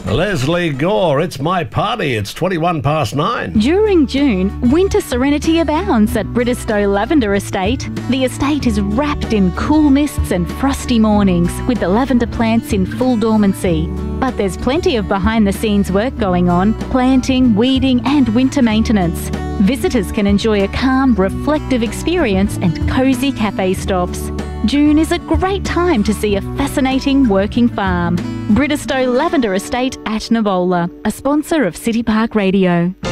Leslie Gore, it's my party. It's 21 past 9. During June, winter serenity abounds at Bridestow Lavender Estate. The estate is wrapped in cool mists and frosty mornings, with the lavender plants in full dormancy. But there's plenty of behind-the-scenes work going on: planting, weeding and winter maintenance. Visitors can enjoy a calm, reflective experience and cosy cafe stops. June is a great time to see a fascinating working farm. Bridestow Lavender Estate at Navola, a sponsor of City Park Radio.